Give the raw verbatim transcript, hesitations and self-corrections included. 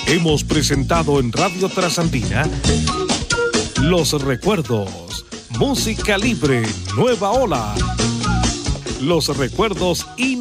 Hemos presentado en Radio Trasandina Los Recuerdos, música libre, nueva ola. Los recuerdos y